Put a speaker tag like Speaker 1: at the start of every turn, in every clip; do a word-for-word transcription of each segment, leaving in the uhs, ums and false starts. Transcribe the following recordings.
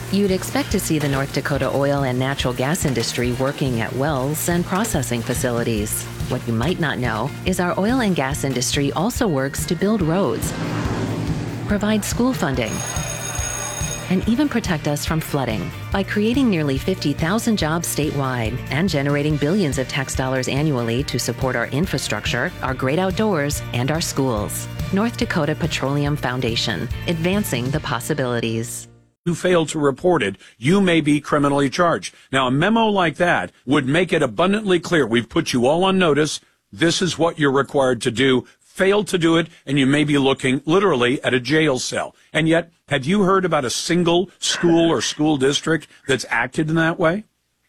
Speaker 1: You'd expect to see the North Dakota oil and natural gas industry working at wells and processing facilities. What you might not know is our oil and gas industry also works to build roads, provide school funding, and even protect us from flooding by creating nearly fifty thousand jobs statewide and generating billions of tax dollars annually to support our infrastructure, our great outdoors, and our schools. North Dakota Petroleum Foundation, advancing the possibilities.
Speaker 2: You fail to report it, you may be criminally charged. Now, a memo like that would make it abundantly clear. We've put you all on notice. This is what you're required to do. Fail to do it, and you may be looking literally at a jail cell. And yet, have you heard about a single school or school district that's acted in that way?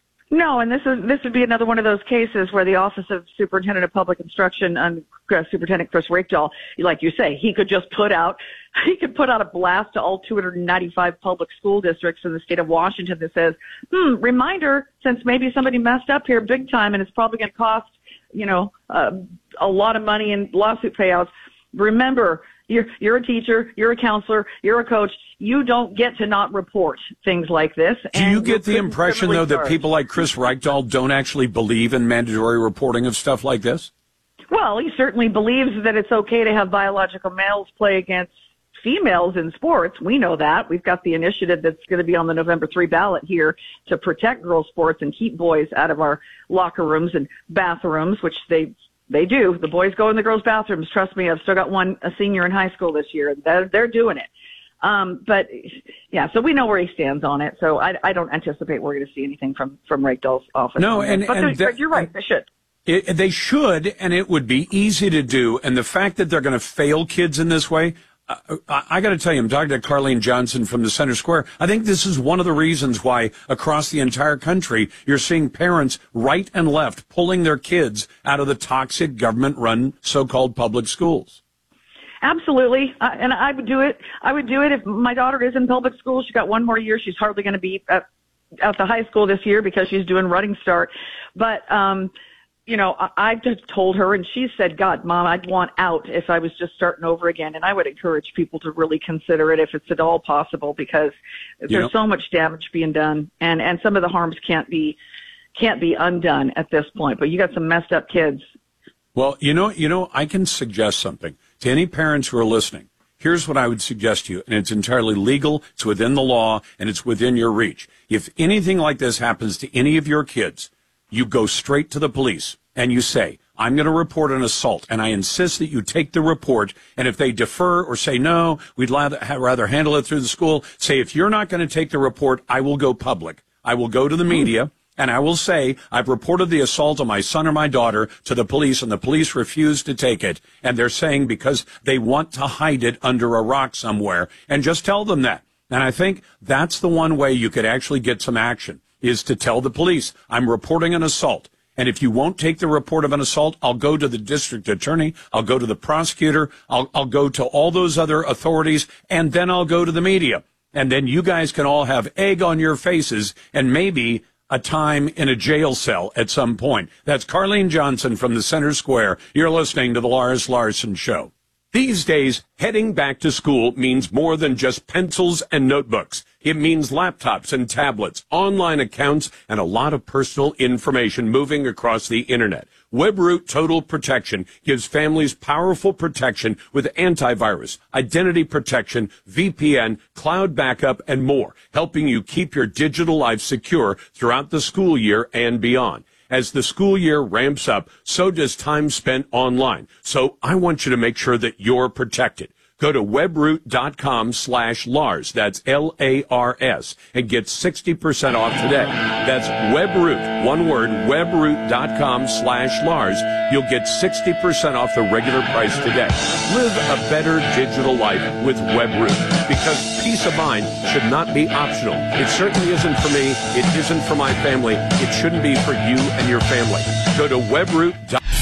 Speaker 3: No, and this is this would be another one of those cases where the Office of Superintendent of Public Instruction and uh, Superintendent Chris Rakedal, like you say, he could just put out he could put out a blast to all two hundred ninety-five public school districts in the state of Washington that says, "Hmm, reminder, since maybe somebody messed up here big time, and it's probably going to cost, you know, uh, a lot of money in lawsuit payouts. Remember, you're you're a teacher, you're a counselor, you're a coach. You don't get to not report things like this."
Speaker 2: Do you get the impression, though, that people like Chris Reichdahl don't actually believe in mandatory reporting of stuff like this?
Speaker 3: Well, he certainly believes that it's okay to have biological males play against females in sports. We know that. We've got the initiative that's going to be on the November third ballot here to protect girls' sports and keep boys out of our locker rooms and bathrooms, which they They do. The boys go in the girls' bathrooms. Trust me, I've still got one, a senior in high school this year. They're, they're doing it. Um, but, yeah, so we know where he stands on it. So I, I don't anticipate we're going to see anything from, from Rakedal's office.
Speaker 2: No, and,
Speaker 3: but
Speaker 2: and
Speaker 3: that, you're right. They should.
Speaker 2: It, they should, and it would be easy to do. And the fact that they're going to fail kids in this way, Uh, I, I got to tell you, I'm talking to Carlene Johnson from the Center Square. I think this is one of the reasons why across the entire country you're seeing parents right and left pulling their kids out of the toxic government-run so-called public schools.
Speaker 3: Absolutely, uh, and I would do it. I would do it if my daughter is in public school. She's got one more year. She's hardly going to be at, at the high school this year because she's doing Running Start. But um, you know, I, I just told her, and she said, God, Mom, I'd want out if I was just starting over again. And I would encourage people to really consider it if it's at all possible, because there's
Speaker 2: yep.
Speaker 3: so much damage being done, and, and some of the harms can't be can't be undone at this point. But you got some messed up kids.
Speaker 2: Well, you know, you know, I can suggest something to any parents who are listening. Here's what I would suggest to you, and it's entirely legal, it's within the law, and it's within your reach. If anything like this happens to any of your kids, you go straight to the police and you say, I'm going to report an assault, and I insist that you take the report. And if they defer or say, no, we'd rather handle it through the school, say, if you're not going to take the report, I will go public. I will go to the media, and I will say, I've reported the assault on my son or my daughter to the police, and the police refuse to take it. And they're saying because they want to hide it under a rock somewhere. And just tell them that. And I think that's the one way you could actually get some action, is to tell the police, I'm reporting an assault. And if you won't take the report of an assault, I'll go to the district attorney, I'll go to the prosecutor, I'll, I'll go to all those other authorities, and then I'll go to the media. And then you guys can all have egg on your faces and maybe a time in a jail cell at some point. That's Carlene Johnson from the Center Square. You're listening to the Lars Larson Show. These days, heading back to school means more than just pencils and notebooks. It means laptops and tablets, online accounts, and a lot of personal information moving across the internet. WebRoot Total Protection gives families powerful protection with antivirus, identity protection, V P N, cloud backup, and more, helping you keep your digital life secure throughout the school year and beyond. As the school year ramps up, so does time spent online. So I want you to make sure that you're protected. Go to webroot.com slash Lars. That's L A R S, and get sixty percent off today. That's Webroot, one word, webroot.com slash Lars. You'll get sixty percent off the regular price today. Live a better digital life with Webroot, because peace of mind should not be optional. It certainly isn't for me. It isn't for my family. It shouldn't be for you and your family. Go to webroot.com.